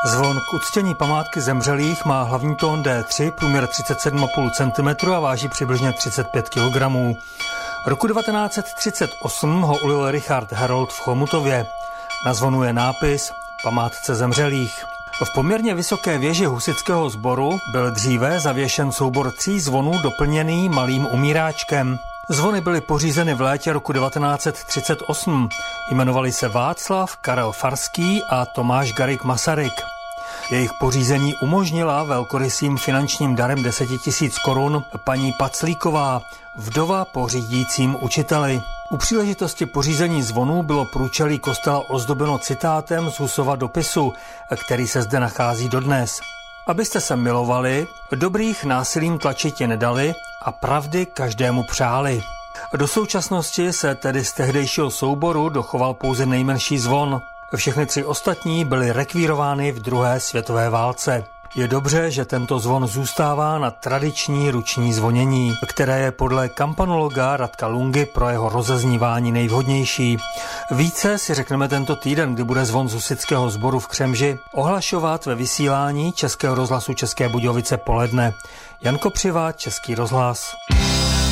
Zvon k uctění památky zemřelých má hlavní tón D3, průměr 37,5 cm a váží přibližně 35 kg. Roku 1938 ho ulil Richard Herold v Chomutově. Na zvonu je nápis Památce zemřelých. V poměrně vysoké věži husitského sboru byl dříve zavěšen soubor 3 zvonů doplněný malým umíráčkem. Zvony byly pořízeny v létě roku 1938. Jmenovali se Václav Karel Farský a Tomáš Garrigue Masaryk. Jejich pořízení umožnila velkorysým finančním darem 10 000 korun paní Paclíková, vdova po řídícím učiteli. U příležitosti pořízení zvonů bylo průčelí kostela ozdobeno citátem z Husova dopisu, který se zde nachází dodnes. Abyste se milovali, dobrých násilím tlačitě nedali a pravdy každému přáli. Do současnosti se tedy z tehdejšího souboru dochoval pouze nejmenší zvon. Všechny 3 ostatní byly rekvírovány v druhé světové válce. Je dobře, že tento zvon zůstává na tradiční ruční zvonění, které je podle kampanologa Radka Lungy pro jeho rozeznívání nejvhodnější. Více si řekneme tento týden, kdy bude zvon z husitského sboru v Křemži ohlašovat ve vysílání Českého rozhlasu České Budějovice poledne. Jan Kopřiva, Český rozhlas.